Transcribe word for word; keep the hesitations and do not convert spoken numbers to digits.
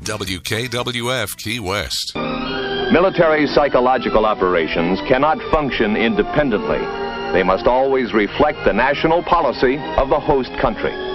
W K W F Key West. Military psychological operations cannot function independently. They must always reflect the national policy of the host country.